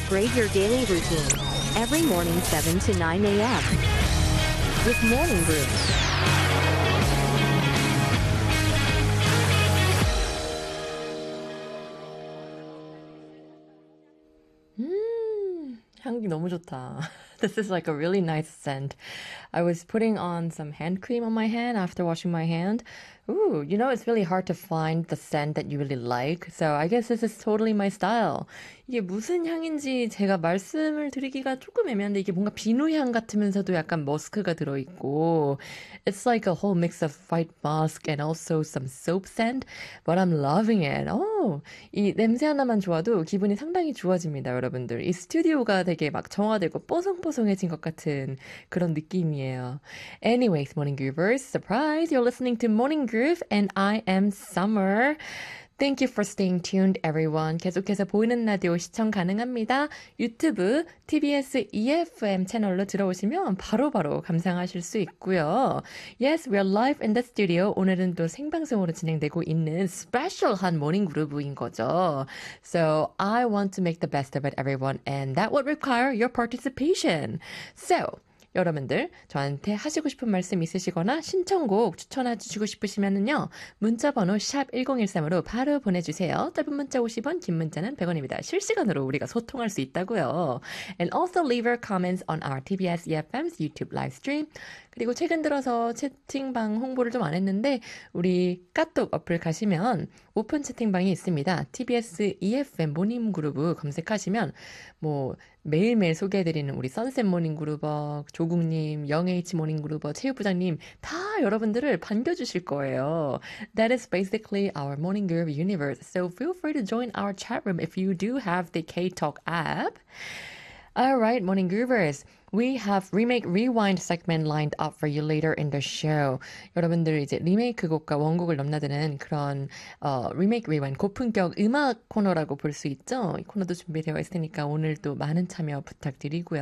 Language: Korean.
Upgrade your daily routine. Every morning 7 to 9 a.m. with Morning Brew. 향기 너무 좋다. This is like a really nice scent. I was putting on some hand cream on my hand after washing my hand. Ooh, you know, it's really hard to find the scent that you really like. So I guess this is totally my style. 이게 무슨 향인지 제가 말씀을 드리기가 조금 애매한데 이게 뭔가 비누향 같으면서도 약간 머스크가 들어있고 It's like a whole mix of white musk and also some soap scent. But I'm loving it. 이 냄새 하나만 좋아도 기분이 상당히 좋아집니다, 여러분들. 이 스튜디오가 되게 막 정화되고 뽀송뽀송해진 것 같은 그런 느낌이에요. Anyways, Morning Groovers, surprise! You're listening to Morning Groove and I am Summer. Thank you for staying tuned, everyone. 계속해서 보이는 라디오 시청 가능합니다. 유튜브 TBS EFM 채널로 들어오시면 바로바로 감상하실 수 있고요. Yes, we are live in the studio. 오늘은 또 생방송으로 진행되고 있는 스페셜한 모닝 그루브인 거죠. So I want to make the best of it, everyone, and that would require your participation. So, 여러분들 저한테 하시고 싶은 말씀 있으시거나 신청곡 추천해 주시고 싶으시면은요. 문자번호 샵 1013으로 바로 보내주세요. 짧은 문자 50원, 긴 문자는 100원입니다. 실시간으로 우리가 소통할 수 있다고요. And also leave your comments on our TBS EFM's YouTube live stream. 그리고 최근 들어서 채팅방 홍보를 좀 안 했는데 우리 까똑 어플 가시면 오픈 채팅방이 있습니다. TBS EFM 모닝 그루브 검색하시면 뭐 매일매일 소개해드리는 우리 선셋 모닝 그루버, 조국님, 영H 모닝 그루버, 체육부장님 다 여러분들을 반겨주실 거예요. That is basically our Morning Groove universe. So feel free to join our chat room if you do have the K-Talk app. Alright, Morning Groovers. We have Remake Rewind segment lined up for you later in the show. 여러분들 이제 리메이크 곡과 원곡을 넘나드는 그런 Remake Rewind 고품격 음악 코너라고 볼 수 있죠. 이 코너도 준비되어 있으니까 오늘도 많은 참여 부탁드리고요.